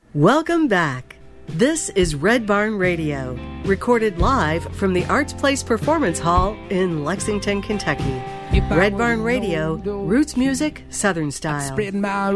Welcome back. This is Red Barn Radio, recorded live from the Arts Place Performance Hall in Lexington, Kentucky. Red Barn Radio, roots music, Southern style. Spreading my